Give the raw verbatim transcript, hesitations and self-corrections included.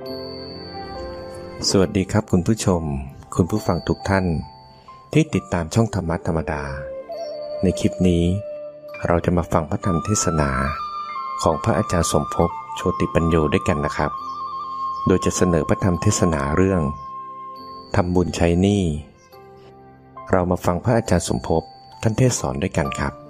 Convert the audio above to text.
สวัสดีครับคุณผู้ชมคุณผู้ฟังทุกท่านที่ติดตามช่องธรรมะธรรมดาในคลิปนี้เราจะมาฟังพระธรรมเทศนาของพระอาจารย์สมภพโชติปัญโยด้วยกันนะครับโดยจะเสนอพระธรรมเทศนาเรื่องทำบุญใช้หนี้เรามาฟังพระอาจารย์สมภพท่านเทศสอนด้วยกันครับ